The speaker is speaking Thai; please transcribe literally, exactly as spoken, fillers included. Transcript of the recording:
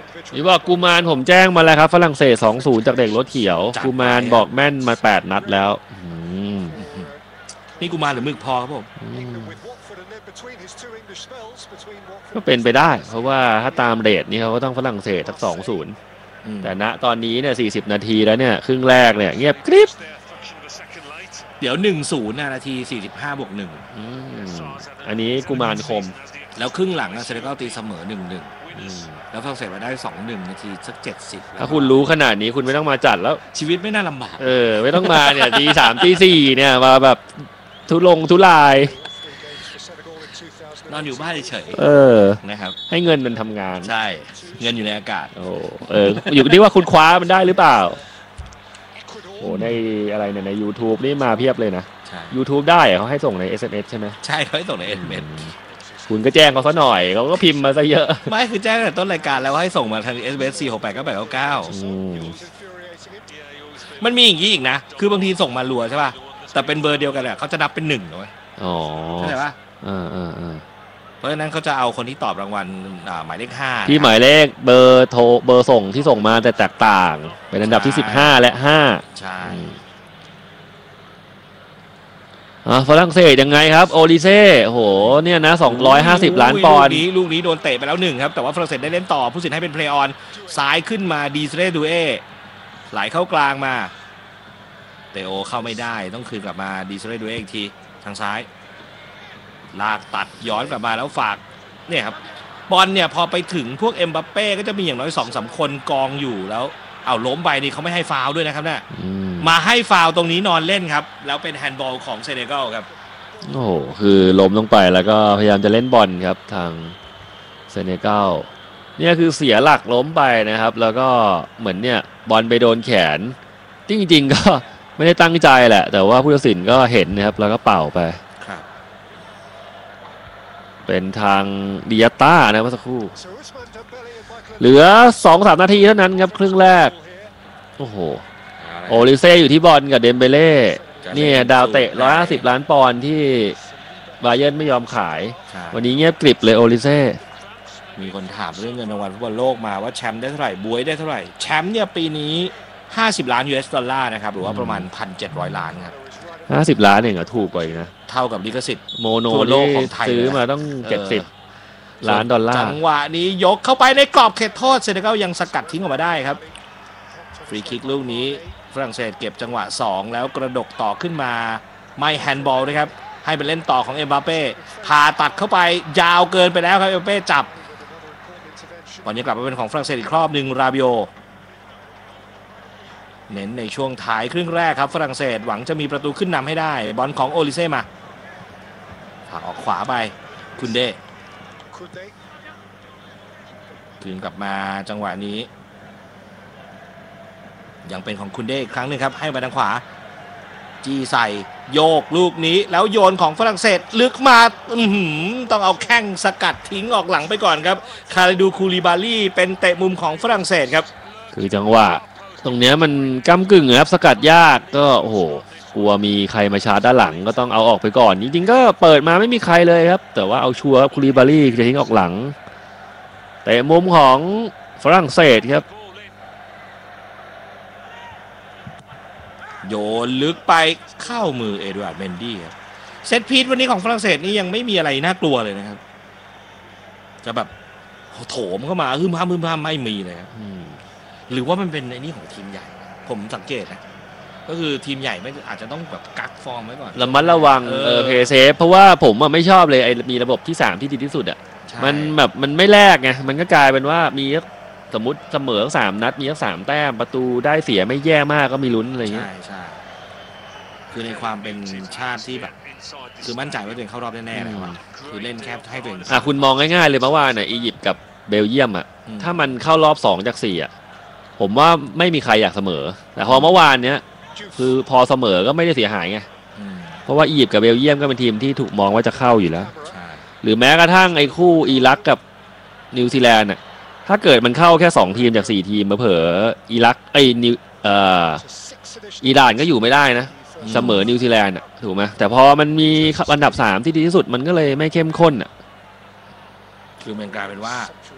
นี่บอกกูมารผมแจ้งมาแล้วครับฝรั่งเศส สองศูนย์ จากเด็กรถเขียวกูมารบอกแม่นมาแปดนัดแล้วนี่กูมารหรือมึกพอครับผมก็เป็นไปได้เพราะว่าถ้าตามเรทนี่เขาก็ต้องฝรั่งเศสสัก สองศูนย์ แต่ณตอนนี้เนี่ยสี่สิบนาทีแล้วเนี่ยครึ่งแรกเนี่ยเงียบกริบเดี๋ยว หนึ่งศูนย์ นาทีสี่สิบห้าบวกหนึ่งอันนี้กุมารคมแล้วครึ่งหลังเซเนกัลตีเสมอ หนึ่งหนึ่ง แล้วฝรั่งเศสมาได้ สองหนึ่ง นาทีสักเจ็ดสิบถ้าคุณรู้ขนาดนี้คุณไม่ต้องมาจัดแล้วชีวิตไม่น่าลำบากเออไม่ต้องมาเนี่ยตีสามตีสี่เนี่ยมาแบบทุลงทุลายนอนอยู่บ้านเฉยเออนะครับให้เงินมันทำงานใช่เงินอยู่ในอากาศโอ้เอออยู่ที่ว่าคุณคว้ามันได้หรือเปล่าโอ้ในอะไรเนี่ยใน YouTube นี่มาเพียบเลยนะ YouTube ได้เขาให้ส่งใน เอส เอ็ม เอส ใช่ไหมใช่เขาให้ส่งใน เอส เอ็ม เอสคุณก็แจ้งเขาซะหน่อยเขาก็พิมพ์มาซะเยอะไม่คือแจ้งแต่ต้นรายการแล้วว่าให้ส่งมาทาง เอส เอ็ม เอส สี่ หก แปด เก้า แปด เก้า เก้ามันมีอย่างนี้อีกนะคือบางทีส่งมารัวใช่ป่ะแต่เป็นเบอร์เดียวกันแหละเขาจะนับเป็นหนึ่งเลยอ๋อเข้าใจป่ะอ่าอ่าอ่าเพราะฉะนั้นเขาจะเอาคนที่ตอบรางวัลหมายเลขห้าที่หมายเลขเบอร์โทรเบอร์ส่งที่ส่งมาแต่แตกต่างเป็นอันดับที่สิบห้าและห้าใช่อ่าฝรั่งเศสยังไงครับโอลิเซ่โหเนี่ยนะสองร้อยห้าสิบล้านปอนด์ลูกนี้ลูกนี้โดนเตะไปแล้วหนึ่งครับแต่ว่าฝรั่งเศสได้เล่นต่อผู้สินให้เป็นเพลย์ออนซ้ายขึ้นมาดีเซเรดูเอไหลเข้ากลางมาเตโอเข้าไม่ได้ต้องคืนกลับมาดีเซเรดูเออีกทีทางซ้ายลากตัดย้อนกลับมาแล้วฝากเนี่ยครับบอลเนี่ยพอไปถึงพวกเอ็มบัปเป้ก็จะมีอย่างน้อยสองสามคนกองอยู่แล้วเอาล้มไปนี่เขาไม่ให้ฟาวล์ด้วยนะครับเนี่ยมาให้ฟาวล์ตรงนี้นอนเล่นครับแล้วเป็นแฮนด์บอลของเซเนกัลครับโอ้โหคือล้มลงไปแล้วก็พยายามจะเล่นบอลครับทางเซเนกัลเนี่ยคือเสียหลักล้มไปนะครับแล้วก็เหมือนเนี่ยบอลไปโดนแขนจริงๆก็ไม่ได้ตั้งใจแหละแต่ว่าผู้ตัดสินก็เห็นนะครับแล้วก็เป่าไปเป็นทางดิอาต้านะเมื่อสักครู่เหลือ สองถึงสาม นาทีเท่านั้นครับครึ่งแรกโอ้โหโอลิเซ่อยู่ที่บอลกับเดมเบเล่นี่ดาวเตะหนึ่งร้อยห้าสิบล้านปอนด์ที่บาเยิร์นไม่ยอมขายวันนี้เงียบกริบเลยโอลิเซ่มีคนถามเรื่องเงินรางวัลฟุตบอลโลกมาว่าแชมป์ได้เท่าไหร่บวยได้เท่าไหร่แชมป์เนี่ยปีนี้ห้าสิบล้าน ยู เอส ดอลลาร์นะครับหรือว่าประมาณ หนึ่งพันเจ็ดร้อย ล้านครับห้าสิบล้านเองเหรอถูกกว่าอีกนะเท่ากับลิขสิทธิ์โมโนโลกของไทยซื้อมาต้องเจ็ดสิบล้านดอลลาร์จังหวะนี้ยกเข้าไปในกรอบเขตโทษเซเนกัลยังสกัดทิ้งออกมาได้ครับฟรีคิกลูกนี้ฝรั่งเศสเก็บจังหวะสองแล้วกระดกต่อขึ้นมาไม่แฮนด์บอลนะครับให้เป็นเล่นต่อของเอ็มบัปเป้พาตัดเข้าไปยาวเกินไปแล้วครับเอ็มบัปเป้จับบอลยังกลับมาเป็นของฝรั่งเศสอีกรอบหนึ่งราบิโอเน้นในช่วงท้ายครึ่งแรกครับฝรั่งเศสหวังจะมีประตูขึ้นนำให้ได้บอลของโอลิเซ่มาผลักออกขวาไปคุณเดคืนกลับมาจังหวะนี้ยังเป็นของคุณเดอีกครั้งหนึ่งครับให้มาทางขวาจี้ใส่โยกลูกนี้แล้วโยนของฝรั่งเศสลึกมาต้องเอาแข้งสกัดทิ้งออกหลังไปก่อนครับคาริดูคูลิบาลีเป็นเตะมุมของฝรั่งเศสครับคือจังหวะตรงนี้มันก้ำกึ่งครับสกัดยากก็โอ้โหกลัวมีใครมาชาร์จด้านหลังก็ต้องเอาออกไปก่อนจริงๆก็เปิดมาไม่มีใครเลยครับแต่ว่าเอาชัวร์คูลิบาลีจะทิ้งออกหลังเตะมุมของฝรั่งเศสครับโยนลึกไปเข้ามือเอ็ดวาร์ดเมนดี้ครับเซตพีซวันนี้ของฝรั่งเศสนี่ยังไม่มีอะไรน่ากลัวเลยนะครับจะแบบโถมเข้ามาฮึมห้ามฮึมห้ามไม่มีเลยครับหรือว่ามันเป็นไอ้นี่ของทีมใหญ่ผมสังเกตนะก็คือทีมใหญ่ไม่อาจจะต้องแบบกักฟอร์มไว้ก่อนระมัดระวังเออเพย์เซฟเพราะว่าผมอ่ะไม่ชอบเลยไอ้มีระบบที่สามที่ดีที่สุดอ่ะมันแบบมันไม่แลกไงมันก็กลายเป็นว่ามีสมมติเสมอสามนัดมีสามแต้มประตูได้เสียไม่แย่มากก็มีลุ้นอะไรเงี้ยใช่ใช่คือในความเป็นชาติที่แบบคือมั่นใจว่าตัวเองเข้ารอบแน่ๆนะครับคือเล่นแค่ให้ตัวเองอ่ะคุณมองง่ายๆเลยเมื่อวานน่ะอียิปต์กับเบลเยียมอ่ะถ้ามันเข้ารอบสองจากสี่อ่ะผมว่าไม่มีใครอยากเสมอแต่พอเมื่อวานเนี้ยคือพอเสมอก็ไม่ได้เสียหายไงเพราะว่าอียิปต์กับเบลเยียมก็เป็นทีมที่ถูกมองว่าจะเข้าอยู่แล้วหรือแม้กระทั่งไอ้คู่อิรักกับนิวซีแลนด์น่ะถ้าเกิดมันเข้าแค่สองทีมจากสี่ทีมเผลออิรักไอ้นิวเอ่ออิหร่านก็อยู่ไม่ได้นะเสมอนิวซีแลนด์อ่ะถูกไหมแต่พอมันมีอันดับสามที่ดีที่สุดมันก็เลยไม่เข้มข้นอ่ะคือมันกลายเป็นว่า